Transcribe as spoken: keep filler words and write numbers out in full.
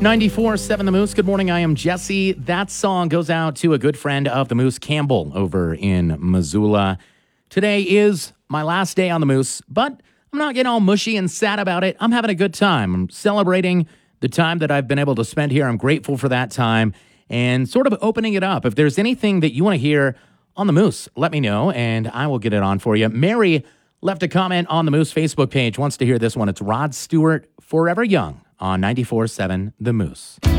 ninety-four seven The Moose. Good morning. I am Jesse. That song goes out to a good friend of the Moose, Campbell, over in Missoula. Today is my last day on the Moose, but I'm not getting all mushy and sad about it. I'm having a good time. I'm celebrating the time that I've been able to spend here. I'm grateful for that time and sort of opening it up. If there's anything that you want to hear on the Moose, let me know and I will get it on for you. Mary left a comment on the Moose Facebook page, wants to hear this one. It's Rod Stewart, Forever Young, on ninety-four seven The Moose.